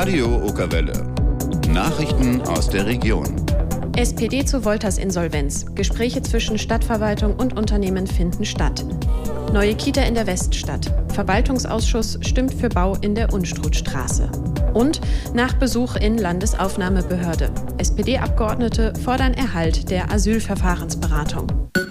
Radio Okerwelle. Nachrichten aus der Region. SPD zu Wolters Insolvenz. Gespräche zwischen Stadtverwaltung und Unternehmen finden statt. Neue Kita in der Weststadt. Verwaltungsausschuss stimmt für Bau in der Unstrutstraße. Und nach Besuch in Landesaufnahmebehörde. SPD-Abgeordnete fordern Erhalt der Asylverfahrensberatung.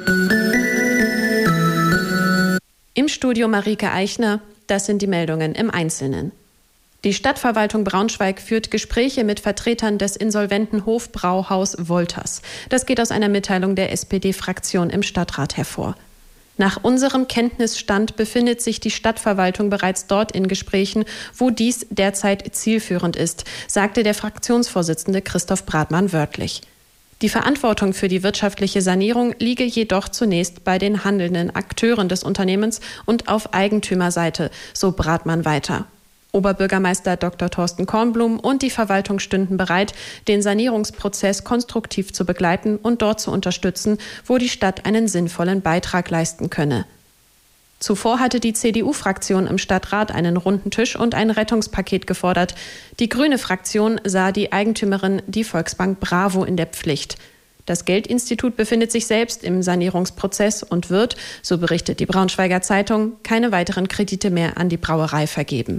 Im Studio Marike Eichner. Das sind die Meldungen im Einzelnen. Die Stadtverwaltung Braunschweig führt Gespräche mit Vertretern des insolventen Hofbrauhaus Wolters. Das geht aus einer Mitteilung der SPD-Fraktion im Stadtrat hervor. Nach unserem Kenntnisstand befindet sich die Stadtverwaltung bereits dort in Gesprächen, wo dies derzeit zielführend ist, sagte der Fraktionsvorsitzende Christoph Bratmann wörtlich. Die Verantwortung für die wirtschaftliche Sanierung liege jedoch zunächst bei den handelnden Akteuren des Unternehmens und auf Eigentümerseite, so Bratmann weiter. Oberbürgermeister Dr. Thorsten Kornblum und die Verwaltung stünden bereit, den Sanierungsprozess konstruktiv zu begleiten und dort zu unterstützen, wo die Stadt einen sinnvollen Beitrag leisten könne. Zuvor hatte die CDU-Fraktion im Stadtrat einen runden Tisch und ein Rettungspaket gefordert. Die grüne Fraktion sah die Eigentümerin, die Volksbank Bravo, in der Pflicht. Das Geldinstitut befindet sich selbst im Sanierungsprozess und wird, so berichtet die Braunschweiger Zeitung, keine weiteren Kredite mehr an die Brauerei vergeben.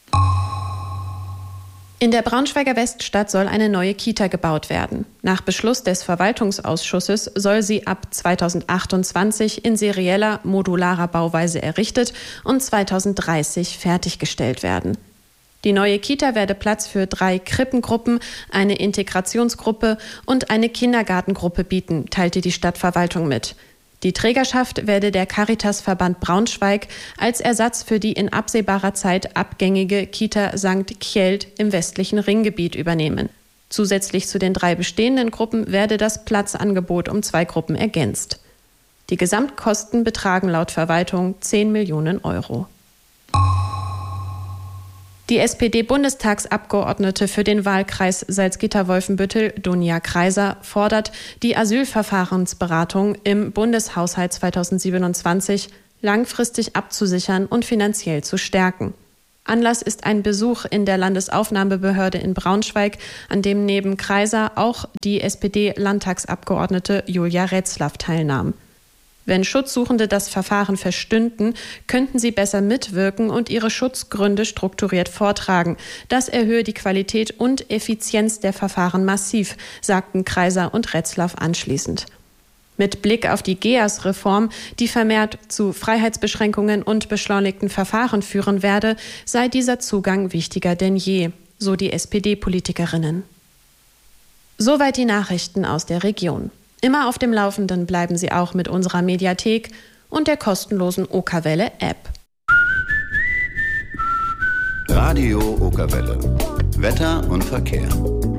In der Braunschweiger Weststadt soll eine neue Kita gebaut werden. Nach Beschluss des Verwaltungsausschusses soll sie ab 2028 in serieller, modularer Bauweise errichtet und 2030 fertiggestellt werden. Die neue Kita werde Platz für 3 Krippengruppen, eine Integrationsgruppe und eine Kindergartengruppe bieten, teilte die Stadtverwaltung mit. Die Trägerschaft werde der Caritasverband Braunschweig als Ersatz für die in absehbarer Zeit abgängige Kita St. Kjeld im westlichen Ringgebiet übernehmen. Zusätzlich zu den 3 bestehenden Gruppen werde das Platzangebot um 2 Gruppen ergänzt. Die Gesamtkosten betragen laut Verwaltung 10 Millionen Euro. Die SPD-Bundestagsabgeordnete für den Wahlkreis Salzgitter-Wolfenbüttel, Dunja Kreiser, fordert, die Asylverfahrensberatung im Bundeshaushalt 2027 langfristig abzusichern und finanziell zu stärken. Anlass ist ein Besuch in der Landesaufnahmebehörde in Braunschweig, an dem neben Kreiser auch die SPD-Landtagsabgeordnete Julia Retzlaff teilnahm. Wenn Schutzsuchende das Verfahren verstünden, könnten sie besser mitwirken und ihre Schutzgründe strukturiert vortragen. Das erhöhe die Qualität und Effizienz der Verfahren massiv, sagten Kreiser und Retzlaff anschließend. Mit Blick auf die GEAS-Reform, die vermehrt zu Freiheitsbeschränkungen und beschleunigten Verfahren führen werde, sei dieser Zugang wichtiger denn je, so die SPD-Politikerinnen. Soweit die Nachrichten aus der Region. Immer auf dem Laufenden bleiben Sie auch mit unserer Mediathek und der kostenlosen Okerwelle-App. Radio Okerwelle. Wetter und Verkehr.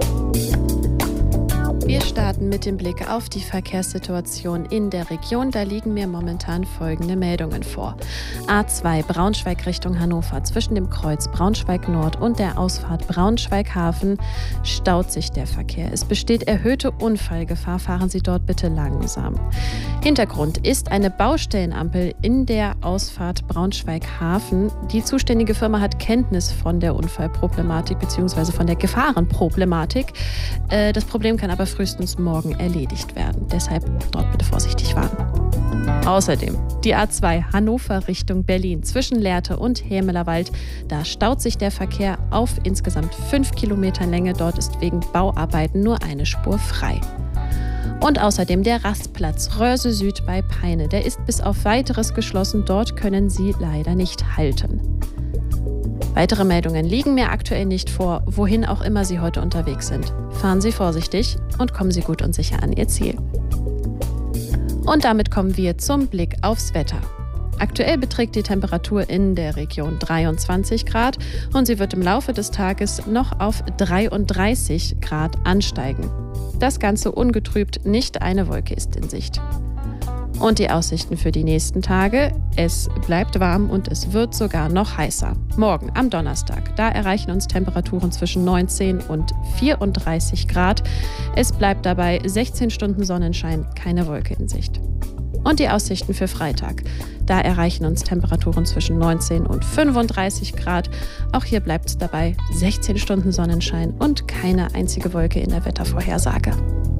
Wir starten mit dem Blick auf die Verkehrssituation in der Region. Da liegen mir momentan folgende Meldungen vor. A2 Braunschweig Richtung Hannover. Zwischen dem Kreuz Braunschweig Nord und der Ausfahrt Braunschweig Hafen staut sich der Verkehr. Es besteht erhöhte Unfallgefahr. Fahren Sie dort bitte langsam. Hintergrund ist eine Baustellenampel in der Ausfahrt Braunschweig Hafen. Die zuständige Firma hat Kenntnis von der Unfallproblematik bzw. von der Gefahrenproblematik. Das Problem kann aber frühestens morgen erledigt werden. Deshalb dort bitte vorsichtig fahren. Außerdem die A2 Hannover Richtung Berlin zwischen Lehrte und Hämelerwald. Da staut sich der Verkehr auf insgesamt 5 Kilometern Länge. Dort ist wegen Bauarbeiten nur eine Spur frei. Und außerdem der Rastplatz Röhrse Süd bei Peine. Der ist bis auf Weiteres geschlossen. Dort können Sie leider nicht halten. Weitere Meldungen liegen mir aktuell nicht vor, wohin auch immer Sie heute unterwegs sind. Fahren Sie vorsichtig und kommen Sie gut und sicher an Ihr Ziel. Und damit kommen wir zum Blick aufs Wetter. Aktuell beträgt die Temperatur in der Region 23 Grad und sie wird im Laufe des Tages noch auf 33 Grad ansteigen. Das Ganze ungetrübt, nicht eine Wolke ist in Sicht. Und die Aussichten für die nächsten Tage: Es bleibt warm und es wird sogar noch heißer. Morgen am Donnerstag, da erreichen uns Temperaturen zwischen 19 und 34 Grad. Es bleibt dabei 16 Stunden Sonnenschein, keine Wolke in Sicht. Und die Aussichten für Freitag. Da erreichen uns Temperaturen zwischen 19 und 35 Grad. Auch hier bleibt es dabei 16 Stunden Sonnenschein und keine einzige Wolke in der Wettervorhersage.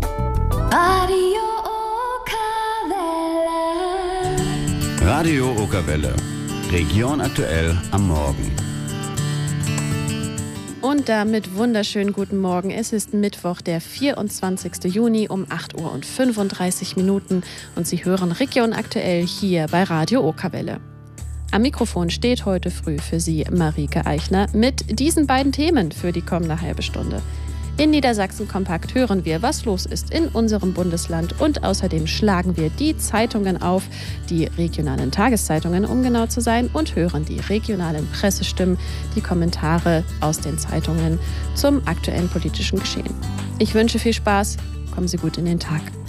Radio Okerwelle. Region aktuell am Morgen. Und damit wunderschönen guten Morgen. Es ist Mittwoch, der 24. Juni um 8:35 Uhr und Sie hören Region aktuell hier bei Radio Okerwelle. Am Mikrofon steht heute früh für Sie Marike Eichner mit diesen beiden Themen für die kommende halbe Stunde. In Niedersachsen Kompakt hören wir, was los ist in unserem Bundesland und außerdem schlagen wir die Zeitungen auf, die regionalen Tageszeitungen, um genau zu sein, und hören die regionalen Pressestimmen, die Kommentare aus den Zeitungen zum aktuellen politischen Geschehen. Ich wünsche viel Spaß, kommen Sie gut in den Tag.